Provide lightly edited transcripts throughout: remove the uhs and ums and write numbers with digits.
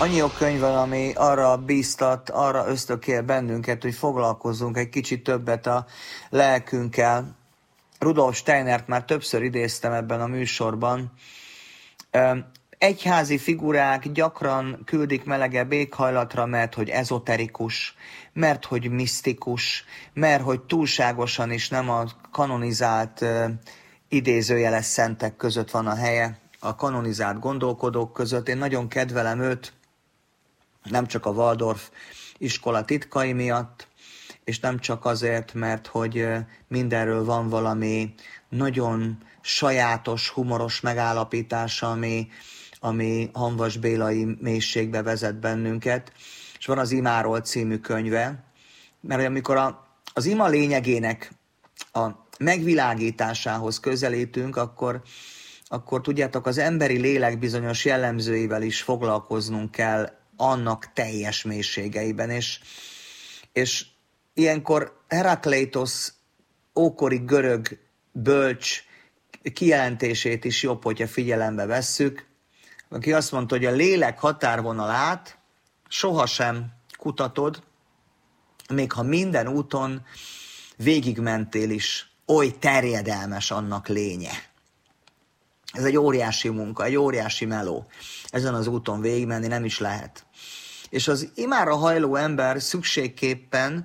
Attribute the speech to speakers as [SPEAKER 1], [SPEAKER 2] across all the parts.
[SPEAKER 1] Annyi jó könyv van, ami arra bíztat, arra ösztökél bennünket, hogy foglalkozzunk egy kicsit többet a lelkünkkel. Rudolf Steinert már többször idéztem ebben a műsorban. Egyházi figurák gyakran küldik melegebb éghajlatra, mert hogy ezoterikus, mert hogy misztikus, mert hogy túlságosan is nem a kanonizált idézőjeles szentek között van a helye, a kanonizált gondolkodók között. Én nagyon kedvelem őt, nem csak a Waldorf iskola titkai miatt, és nem csak azért, mert hogy mindenről van valami nagyon sajátos, humoros megállapítása, ami Hamvas Bélai mélységbe vezet bennünket. És van az Imáról című könyve, mert amikor az ima lényegének a megvilágításához közelítünk, akkor tudjátok, az emberi lélek bizonyos jellemzőivel is foglalkoznunk kell annak teljes mélységeiben, és ilyenkor Herakleitos ókori görög bölcs kijelentését is jobb, hogyha figyelembe vesszük, aki azt mondta, hogy a lélek határvonalát sohasem kutatod, még ha minden úton végigmentél is, oly terjedelmes annak lénye. Ez egy óriási munka, egy óriási meló. Ezen az úton végigmenni nem is lehet. És az imára hajló ember szükségképpen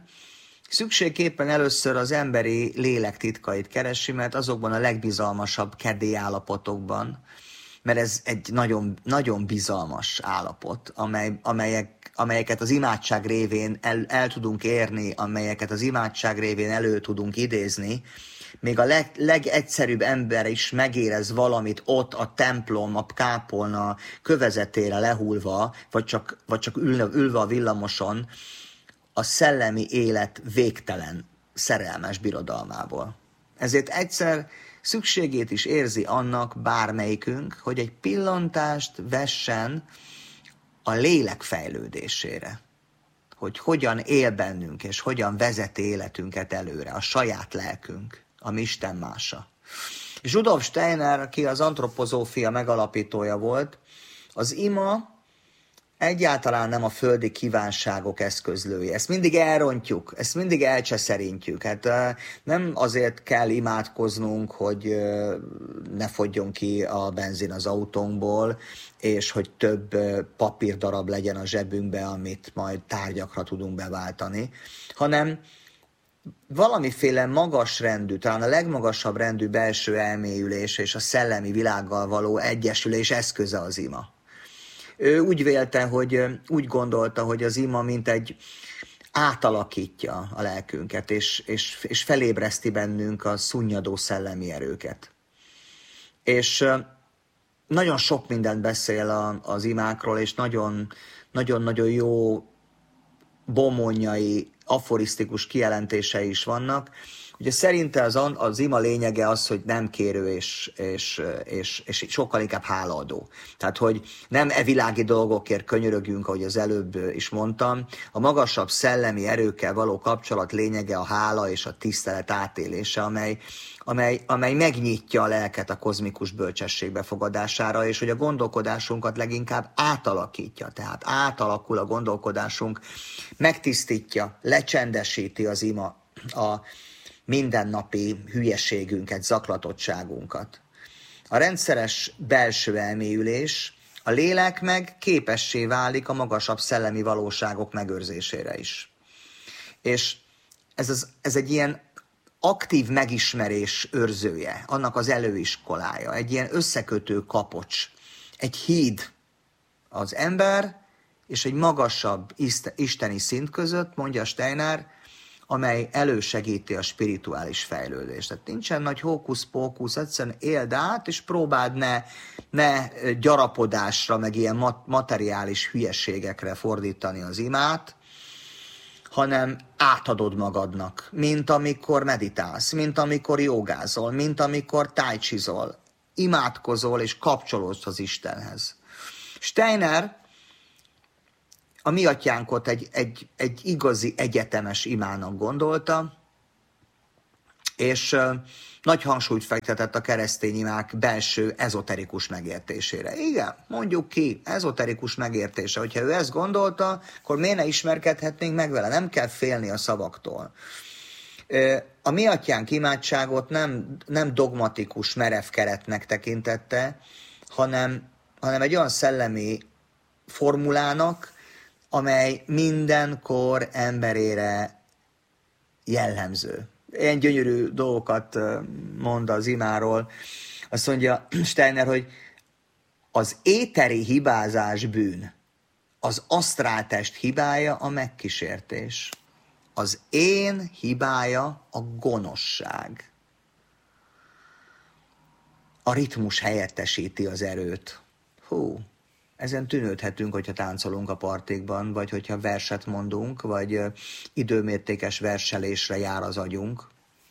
[SPEAKER 1] először az emberi lélek titkait keresi, mert azokban a legbizalmasabb kedély állapotokban, mert ez egy nagyon, nagyon bizalmas állapot, amelyeket az imádság révén el tudunk érni, amelyeket az imádság révén elő tudunk idézni, még a legegyszerűbb ember is megérez valamit ott a templom, a kápolna kövezetére lehulva, vagy csak ülve a villamoson, a szellemi élet végtelen szerelmes birodalmából. Ezért egyszer szükségét is érzi annak bármelyikünk, hogy egy pillantást vessen a lélek fejlődésére. Hogy hogyan él bennünk, és hogyan vezeti életünket előre, a saját lelkünk, ami Isten mása. És Rudolf Steiner, aki az antropozófia megalapítója volt, az ima egyáltalán nem a földi kívánságok eszközlője. Ezt mindig elrontjuk, ezt mindig elcseszerintjük. Hát nem azért kell imádkoznunk, hogy ne fogjon ki a benzin az autónkból, és hogy több papírdarab legyen a zsebünkbe, amit majd tárgyakra tudunk beváltani, hanem valamiféle magas rendű, talán a legmagasabb rendű belső elmélyülés és a szellemi világgal való egyesülés eszköze az ima. Ő úgy gondolta, hogy az ima mint egy átalakítja a lelkünket, és felébreszti bennünk a szunnyadó szellemi erőket. És nagyon sok mindent beszél az imákról, és nagyon-nagyon jó bomonyai, aforisztikus kijelentései is vannak. Ugye szerinte az ima lényege az, hogy nem kérő és sokkal inkább hálaadó. Tehát, hogy nem világi dolgokért könyörögünk, ahogy az előbb is mondtam. A magasabb szellemi erőkkel való kapcsolat lényege a hála és a tisztelet átélése, amely megnyitja a lelket a kozmikus bölcsesség befogadására, és hogy a gondolkodásunkat leginkább átalakítja. Tehát átalakul a gondolkodásunk, megtisztítja, lecsendesíti az ima a mindennapi hülyeségünket, zaklatottságunkat. A rendszeres belső elmélyülés, a lélek meg képessé válik a magasabb szellemi valóságok megőrzésére is. És ez egy ilyen aktív megismerés őrzője, annak az előiskolája, egy ilyen összekötő kapocs, egy híd az ember és egy magasabb isteni szint között, mondja Steiner, amely elősegíti a spirituális fejlődést. Tehát nincsen nagy hókusz-pókusz, egyszerűen éld át, és próbáld ne gyarapodásra, meg ilyen materiális hülyeségekre fordítani az imát, hanem átadod magadnak, mint amikor meditálsz, mint amikor jogázol, mint amikor tájcsizol, imádkozol és kapcsolódsz az Istenhez. Steiner a mi atyánkot egy igazi egyetemes imának gondolta, És nagy hangsúlyt fektetett a keresztény imák belső ezoterikus megértésére. Igen, mondjuk ki, ezoterikus megértése. Hogyha ő ezt gondolta, akkor miért ne ismerkedhetnénk meg vele? Nem kell félni a szavaktól. A mi atyánk imádságot nem dogmatikus, merev keretnek tekintette, hanem egy olyan szellemi formulának, amely minden kor emberére jellemző. Ilyen gyönyörű dolgokat mond az imáról. Azt mondja Steiner, hogy az éteri hibázás bűn, az asztráltest hibája a megkísértés. Az én hibája a gonoszság. A ritmus helyettesíti az erőt. Hú, ezen tűnődhetünk, hogyha táncolunk a partikban, vagy hogyha verset mondunk, vagy időmértékes verselésre jár az agyunk.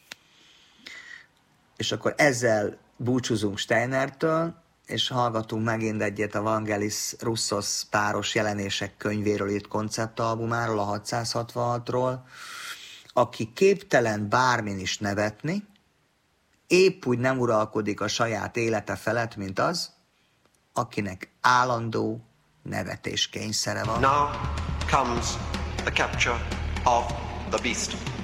[SPEAKER 1] És akkor ezzel búcsúzunk Steinertől, és hallgatunk megint egyet a Vangelis Russos páros jelenések könyvéről írt konceptalbumáról, a 666-ról, aki képtelen bármin is nevetni, épp úgy nem uralkodik a saját élete felett, mint az, akinek állandó nevetés kényszere van.
[SPEAKER 2] Now comes the capture of the beast.